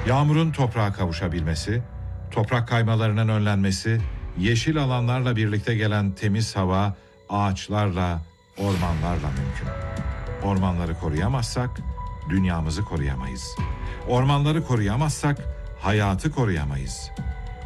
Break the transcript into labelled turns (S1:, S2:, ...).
S1: Yağmurun toprağa kavuşabilmesi, toprak kaymalarının önlenmesi, yeşil alanlarla birlikte gelen temiz hava, ağaçlarla, ormanlarla mümkün. Ormanları koruyamazsak dünyamızı koruyamayız. Ormanları koruyamazsak hayatı koruyamayız.